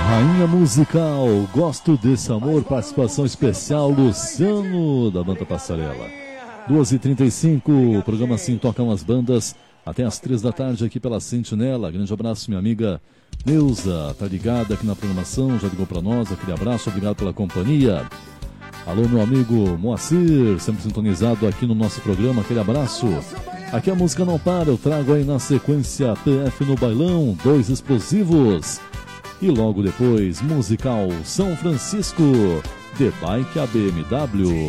Rainha musical, gosto desse amor, participação especial, Luciano, da banda Passarela. 2h35, o programa Assim Tocam as Bandas, até às 3 da tarde aqui pela Sentinela. Grande abraço, minha amiga Neuza, tá ligada aqui na programação, já ligou pra nós, aquele abraço, obrigado pela companhia. Alô, meu amigo Moacir, sempre sintonizado aqui no nosso programa, aquele abraço. Aqui a música não para, eu trago aí na sequência PF no Bailão, 2 explosivos. E logo depois, musical São Francisco, The Bike a BMW.